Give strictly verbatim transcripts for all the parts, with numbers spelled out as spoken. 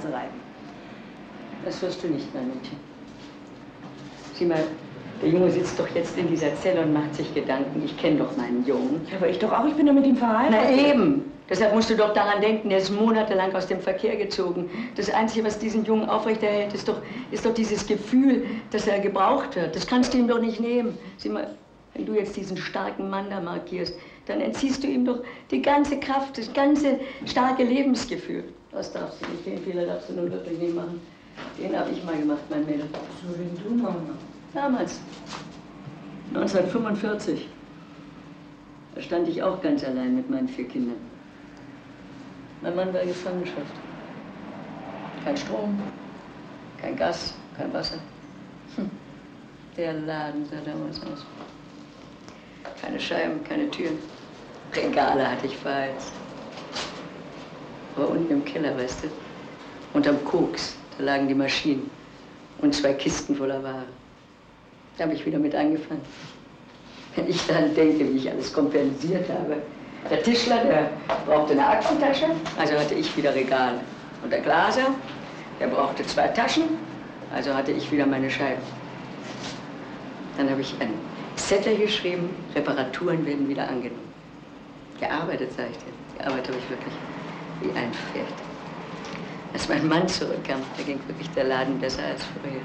zu reiben. Das wirst du nicht, mein Mädchen. Sieh mal, der Junge sitzt doch jetzt in dieser Zelle und macht sich Gedanken. Ich kenne doch meinen Jungen. Ja, aber ich doch auch, ich bin doch mit ihm verheiratet. Na eben. Deshalb musst du doch daran denken, er ist monatelang aus dem Verkehr gezogen. Das Einzige, was diesen Jungen aufrechterhält, ist doch, ist doch dieses Gefühl, dass er gebraucht wird. Das kannst du ihm doch nicht nehmen. Sieh mal, wenn du jetzt diesen starken Mann da markierst, dann entziehst du ihm doch die ganze Kraft, das ganze starke Lebensgefühl. Das darfst du nicht, den Fehler darfst du nun wirklich nicht machen. Den habe ich mal gemacht, mein Mädel. So wie du, Mama. Damals, neunzehnhundertfünfundvierzig, da stand ich auch ganz allein mit meinen vier Kindern. Mein Mann war in Gefangenschaft. Kein Strom, kein Gas, kein Wasser. Hm. Der Laden sah damals aus. Keine Scheiben, keine Türen. Regale hatte ich verheizt. Aber unten im Keller, weißt du, unterm Koks, da lagen die Maschinen und zwei Kisten voller Ware. Da habe ich wieder mit angefangen. Wenn ich dann denke, wie ich alles kompensiert habe. Der Tischler, der brauchte eine Aktentasche, also hatte ich wieder Regale. Und der Glaser, der brauchte zwei Taschen, also hatte ich wieder meine Scheiben. Dann habe ich einen Zettel geschrieben, Reparaturen werden wieder angenommen. Gearbeitet, sage ich dir. Gearbeitet habe ich wirklich wie ein Pferd. Als mein Mann zurückkam, da ging wirklich der Laden besser als vorher.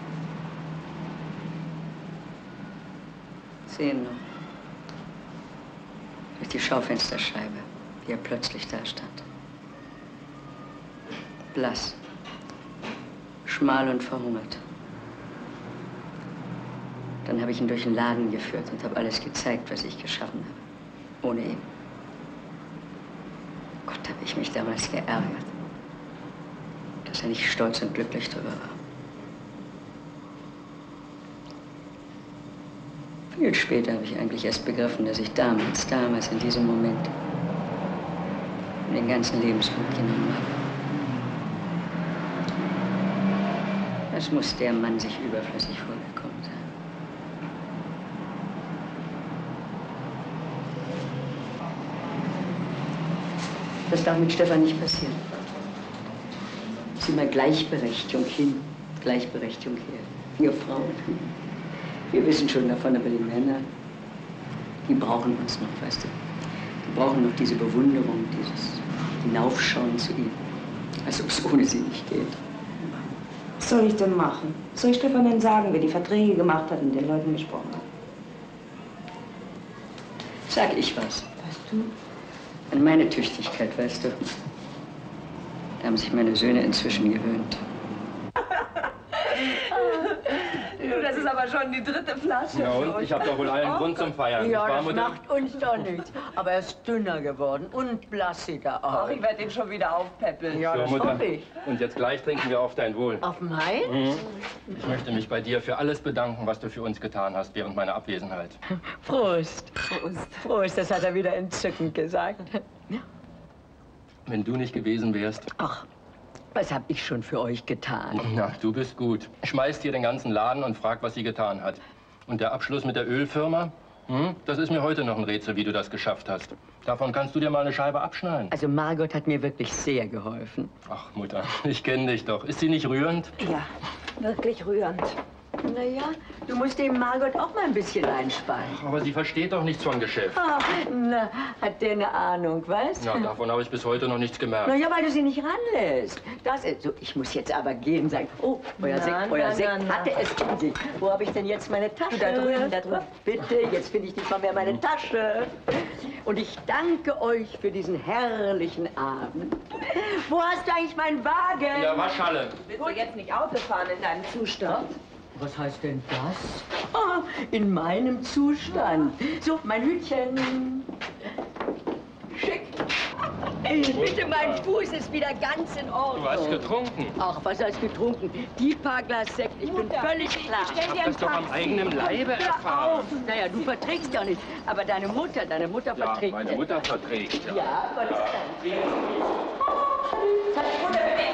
Sehen noch. Durch die Schaufensterscheibe, wie er plötzlich da stand. Blass, schmal und verhungert. Dann habe ich ihn durch den Laden geführt und habe alles gezeigt, was ich geschaffen habe. Ohne ihn. Gott, habe ich mich damals geärgert, dass er nicht stolz und glücklich darüber war. Viel später habe ich eigentlich erst begriffen, dass ich damals, damals in diesem Moment den ganzen Lebensmut genommen habe. Das muss der Mann sich überflüssig vorgekommen sein. Das darf mit Stefan nicht passieren. Sieh mal, Gleichberechtigung hin, Gleichberechtigung her. Wir Frauen, wir wissen schon davon, aber die Männer, die brauchen uns noch, weißt du. Die brauchen noch diese Bewunderung, dieses Hinaufschauen zu ihnen, als ob es ohne sie nicht geht. Was soll ich denn machen? Was soll ich Stefan denn sagen, wer die Verträge gemacht hat und den Leuten gesprochen hat? Sag ich was. Weißt du? An meine Tüchtigkeit, weißt du. Da haben sich meine Söhne inzwischen gewöhnt. Das ist aber schon die dritte Flasche. Ja, und? Ich habe doch wohl allen Grund zum Feiern. Ja, das das macht uns doch nichts. Aber er ist dünner geworden und blassiger auch. Ach, ich werde ihn schon wieder aufpäppeln. Ja, so, das Mutter. hoffe ich. Und jetzt gleich trinken wir auf dein Wohl. Auf mein? Mhm. Ich möchte mich bei dir für alles bedanken, was du für uns getan hast während meiner Abwesenheit. Prost. Prost. Prost, das hat er wieder entzückend gesagt. Wenn du nicht gewesen wärst... Ach, was hab ich schon für euch getan? Na, du bist gut. Schmeißt hier den ganzen Laden und fragt, was sie getan hat. Und der Abschluss mit der Ölfirma? Hm? Das ist mir heute noch ein Rätsel, wie du das geschafft hast. Davon kannst du dir mal eine Scheibe abschneiden. Also Margot hat mir wirklich sehr geholfen. Ach, Mutter, ich kenne dich doch. Ist sie nicht rührend? Ja, wirklich rührend. Naja, du musst dem Margot auch mal ein bisschen einspannen. Aber sie versteht doch nichts von Geschäft. Ach, na, hat der eine Ahnung, weißt du? Ja, davon habe ich bis heute noch nichts gemerkt. Na ja, weil du sie nicht ranlässt. Das ist so, ich muss jetzt aber gehen, sagen, oh, euer Na, Sekt, na, euer na, Sekt na. hatte es in sich. Wo habe ich denn jetzt meine Tasche? Da drüben, da drüben. Bitte, jetzt finde ich nicht mal mehr meine Tasche. Und ich danke euch für diesen herrlichen Abend. Wo hast du eigentlich meinen Wagen? In der Waschhalle. Willst du jetzt nicht Auto fahren in deinem Zustand? Was heißt denn das? Ah, in meinem Zustand. So, mein Hütchen. Schick. Bitte, mein Fuß ist wieder ganz in Ordnung. Du hast getrunken. Ach, was heißt getrunken? Die paar Glas Sekt, ich bin völlig klar. Stell dir Ich hab ein das doch am Taxi. eigenen Leibe erfahren. Naja, du verträgst ja nicht. Aber deine Mutter, deine Mutter Ja, verträgt. meine Mutter verträgt. Ja. Ja, aber das Ja. ist dann.